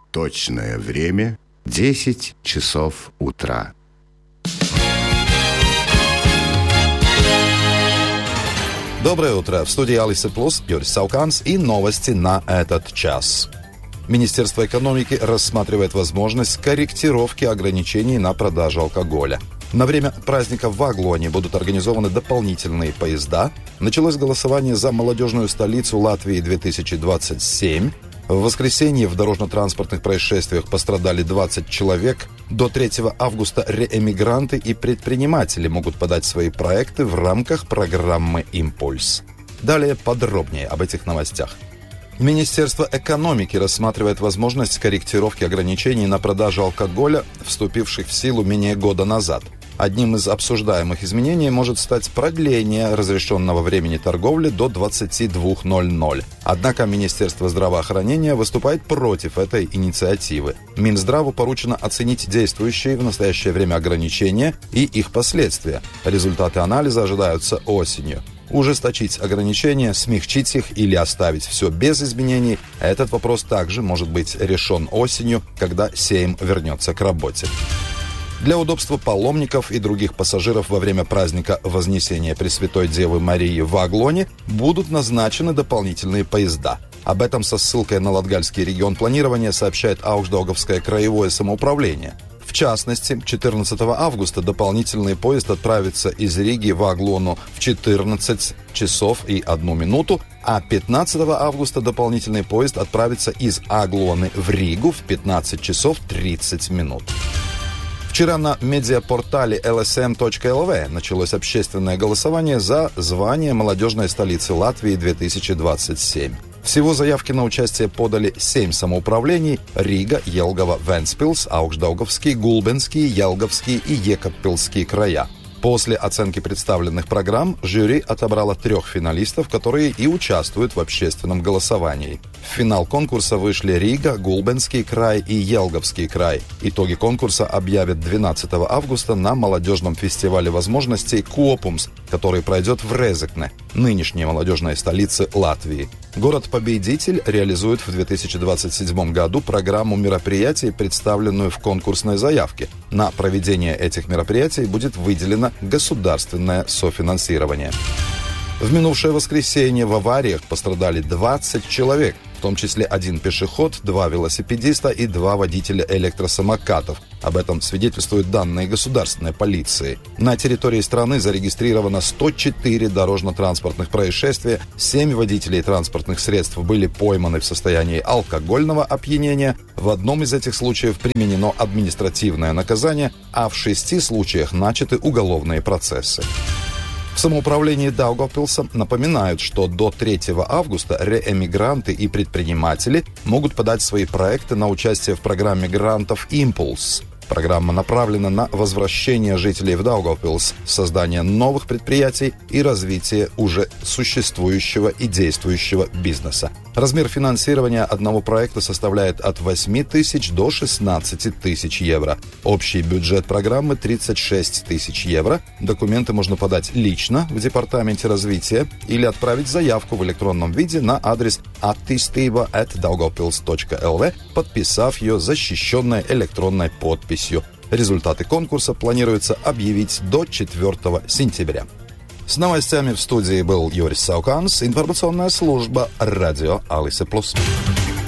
Точное время 10 часов утра. Доброе утро. В студии Алиса Плюс, Юрис Сауканс и новости на этот час. Министерство экономики рассматривает возможность корректировки ограничений на продажу алкоголя. На время праздника в Аглоне будут организованы дополнительные поезда. Началось голосование за молодежную столицу Латвии 2027. В воскресенье в дорожно-транспортных происшествиях пострадали 20 человек. До 3 августа реэмигранты и предприниматели могут подать свои проекты в рамках программы «Импульс». Далее подробнее об этих новостях. Министерство экономики рассматривает возможность корректировки ограничений на продажу алкоголя, вступивших в силу менее года назад. Одним из обсуждаемых изменений может стать продление разрешенного времени торговли до 22:00. Однако Министерство здравоохранения выступает против этой инициативы. Минздраву поручено оценить действующие в настоящее время ограничения и их последствия. Результаты анализа ожидаются осенью. Ужесточить ограничения, смягчить их или оставить все без изменений – этот вопрос также может быть решен осенью, когда Сейм вернется к работе. Для удобства паломников и других пассажиров во время праздника Вознесения Пресвятой Девы Марии в Аглоне будут назначены дополнительные поезда. Об этом со ссылкой на Латгальский регион планирования сообщает Аugstdaugovское краевое самоуправление. В частности, 14 августа дополнительный поезд отправится из Риги в Аглону в 14 часов и 1 минуту, а 15 августа дополнительный поезд отправится из Аглоны в Ригу в 15 часов 30 минут. Вчера на медиапортале lsm.lv началось общественное голосование за звание молодежной столицы Латвии 2027. Всего заявки на участие подали 7 самоуправлений: Рига, Елгава, Вентспилс, Аugstdaugovский, Гулбенский, Елгавский и Екаппилский края. После оценки представленных программ жюри отобрало 3 финалистов, которые и участвуют в общественном голосовании. В финал конкурса вышли Рига, Гулбенский край и Елгавский край. Итоги конкурса объявят 12 августа на молодежном фестивале возможностей «Копумс», который пройдет в Резекне, нынешней молодежной столице Латвии. Город-победитель реализует в 2027 году программу мероприятий, представленную в конкурсной заявке. На проведение этих мероприятий будет выделено государственное софинансирование. В минувшее воскресенье в авариях пострадали 20 человек, в том числе 1 пешеход, 2 велосипедиста и 2 водителя электросамокатов. Об этом свидетельствуют данные государственной полиции. На территории страны зарегистрировано 104 дорожно-транспортных происшествия, 7 водителей транспортных средств были пойманы в состоянии алкогольного опьянения. В одном из этих случаев применено административное наказание, а в 6 случаях начаты уголовные процессы. В самоуправлении Даугавпилса напоминают, что до 3 августа реэмигранты и предприниматели могут подать свои проекты на участие в программе грантов «Импульс». Программа направлена на возвращение жителей в Даугавпилс, создание новых предприятий и развитие уже существующего и действующего бизнеса. Размер финансирования одного проекта составляет от 8 тысяч до 16 тысяч евро. Общий бюджет программы 36 тысяч евро. Документы можно подать лично в Департаменте развития или отправить заявку в электронном виде на адрес attīstība@daugavpils.lv, подписав ее защищенной электронной подписью. Результаты конкурса планируется объявить до 4 сентября. С новостями в студии был Юрис Сауканс, информационная служба радио Алиса Плюс.